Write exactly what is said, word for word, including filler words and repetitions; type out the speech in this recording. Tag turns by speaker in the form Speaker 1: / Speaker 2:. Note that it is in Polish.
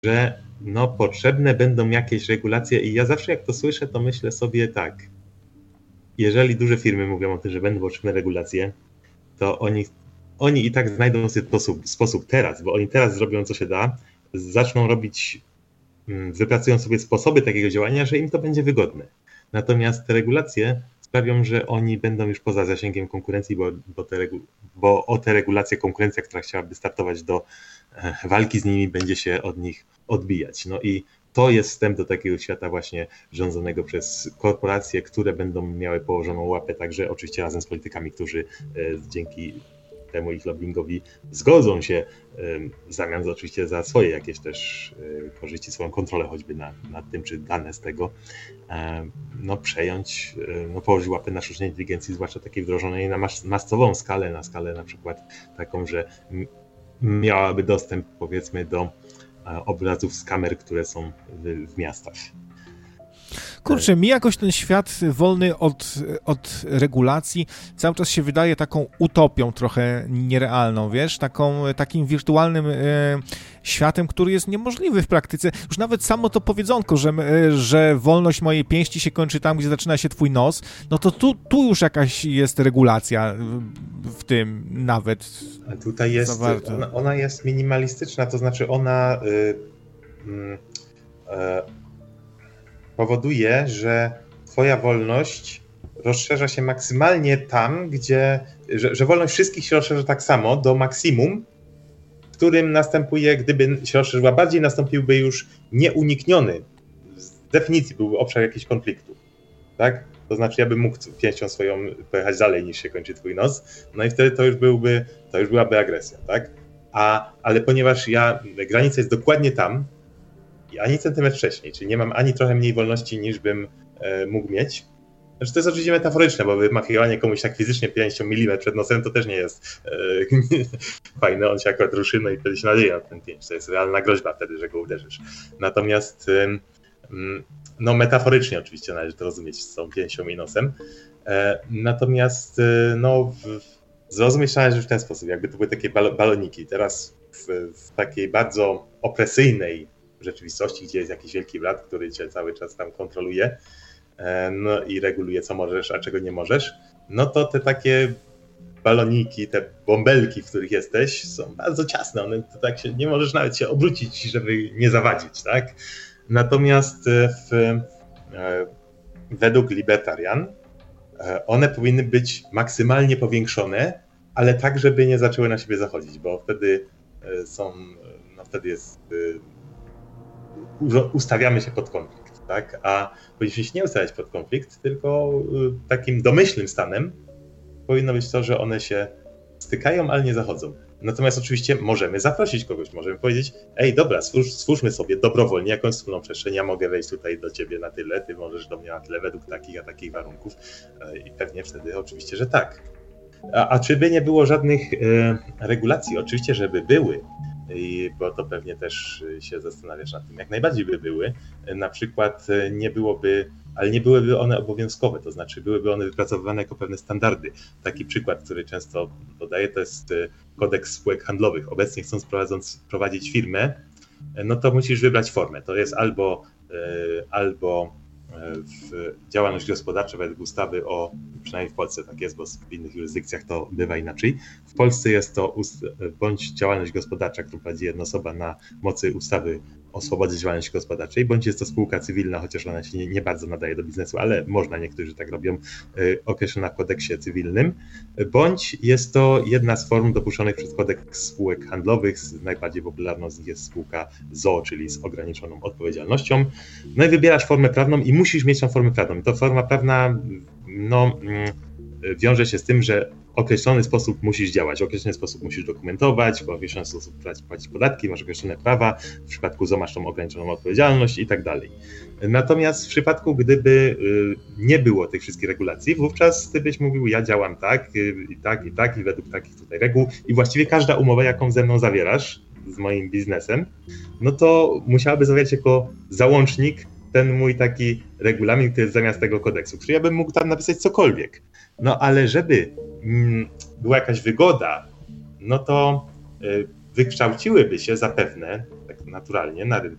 Speaker 1: że no potrzebne będą jakieś regulacje i ja zawsze jak to słyszę, to myślę sobie tak, jeżeli duże firmy mówią o tym, że będą potrzebne regulacje, to oni, oni i tak znajdą sobie sposób, sposób teraz, bo oni teraz zrobią co się da, zaczną robić, wypracują sobie sposoby takiego działania, że im to będzie wygodne. Natomiast te regulacje sprawią, że oni będą już poza zasięgiem konkurencji, bo, bo, te regu, bo o te regulacje konkurencja, która chciałaby startować do walki z nimi, będzie się od nich odbijać. No i to jest wstęp do takiego świata właśnie rządzonego przez korporacje, które będą miały położoną łapę także oczywiście razem z politykami, którzy dzięki temu ich lobbyingowi zgodzą się w zamian oczywiście za swoje jakieś też korzyści, swoją kontrolę choćby nad, nad tym, czy dane z tego no, przejąć, no, położyć łapę na sztucznej inteligencji, zwłaszcza takiej wdrożonej na mas- masową skalę, na skalę na przykład taką, że miałaby dostęp powiedzmy do obrazów z kamer, które są w, w miastach.
Speaker 2: Kurczę, mi jakoś ten świat wolny od, od regulacji cały czas się wydaje taką utopią trochę nierealną, wiesz, taką, takim wirtualnym e, światem, który jest niemożliwy w praktyce. Już nawet samo to powiedzonko, że, e, że wolność mojej pięści się kończy tam, gdzie zaczyna się twój nos, no to tu, tu już jakaś jest regulacja w tym nawet.
Speaker 1: A tutaj jest, ona, ona jest minimalistyczna, to znaczy ona y, y, y, powoduje, że twoja wolność rozszerza się maksymalnie tam, gdzie, że, że wolność wszystkich się rozszerza tak samo do maksimum, w którym następuje, gdyby się rozszerzyła bardziej, nastąpiłby już nieunikniony, z definicji byłby obszar jakiegoś konfliktu, tak? To znaczy ja bym mógł pięścią swoją pojechać dalej niż się kończy twój nos, no i wtedy to już byłby, to już byłaby agresja, tak? A, ale ponieważ ja, granica jest dokładnie tam, ani centymetr wcześniej, czyli nie mam ani trochę mniej wolności niż bym e, mógł mieć. Znaczy to jest oczywiście metaforyczne, bo wymachywanie komuś tak fizycznie pięścią milimetr przed nosem to też nie jest e, fajne, on się akurat ruszy, no i wtedy się nadzieje na ten pięć, to jest realna groźba wtedy, że go uderzysz. Natomiast e, no metaforycznie oczywiście należy to rozumieć z tą pięścią i nosem, e, natomiast e, no w, zrozumieć należy w ten sposób, jakby to były takie bal- baloniki. Teraz w, w takiej bardzo opresyjnej rzeczywistości, gdzie jest jakiś wielki brat, który cię cały czas tam kontroluje, no i reguluje, co możesz, a czego nie możesz, no to te takie baloniki, te bąbelki, w których jesteś, są bardzo ciasne. One to tak się, nie możesz nawet się obrócić, żeby nie zawadzić, tak? Natomiast w, według libertarian one powinny być maksymalnie powiększone, ale tak, żeby nie zaczęły na siebie zachodzić, bo wtedy są, no wtedy jest ustawiamy się pod konflikt, tak? A powinniśmy się nie ustawiać pod konflikt, tylko takim domyślnym stanem powinno być to, że one się stykają, ale nie zachodzą. Natomiast oczywiście możemy zaprosić kogoś, możemy powiedzieć, ej dobra, stwórz, stwórzmy sobie dobrowolnie jakąś wspólną przestrzeń, ja mogę wejść tutaj do ciebie na tyle, ty możesz do mnie na tyle według takich, a takich warunków i pewnie wtedy oczywiście, że tak. A, a czy by nie było żadnych e, regulacji? Oczywiście, żeby były. I, bo to pewnie też się zastanawiasz nad tym, jak najbardziej by były. Na przykład nie byłoby, ale nie byłyby one obowiązkowe, to znaczy byłyby one wypracowywane jako pewne standardy. Taki przykład, który często podaję, to jest kodeks spółek handlowych. Obecnie chcąc prowadząc, prowadzić firmę, no to musisz wybrać formę. To jest albo, albo w działalność gospodarcza według ustawy o, przynajmniej w Polsce tak jest, bo w innych jurysdykcjach to bywa inaczej. W Polsce jest to ust, bądź działalność gospodarcza, którą prowadzi jedna osoba na mocy ustawy o swobodzie działalności gospodarczej, bądź jest to spółka cywilna, chociaż ona się nie, nie bardzo nadaje do biznesu, ale można, niektórzy tak robią, określona w kodeksie cywilnym, bądź jest to jedna z form dopuszczonych przez kodeks spółek handlowych. Najbardziej popularną z nich jest spółka z o o, czyli z ograniczoną odpowiedzialnością. No i wybierasz formę prawną i musisz mieć tą formę prawną. I to forma prawna no, wiąże się z tym, że w określony sposób musisz działać, w określony sposób musisz dokumentować, w określony sposób płacić podatki, masz określone prawa, w przypadku z o o masz tą ograniczoną odpowiedzialność i tak dalej. Natomiast w przypadku, gdyby nie było tych wszystkich regulacji, wówczas ty byś mówił, ja działam tak, i tak, i tak, i według takich tutaj reguł i właściwie każda umowa, jaką ze mną zawierasz, z moim biznesem, no to musiałaby zawierać jako załącznik ten mój taki regulamin, który jest zamiast tego kodeksu, który ja bym mógł tam napisać cokolwiek. No ale żeby mm, była jakaś wygoda, no to y, wykształciłyby się zapewne, tak naturalnie, na rynku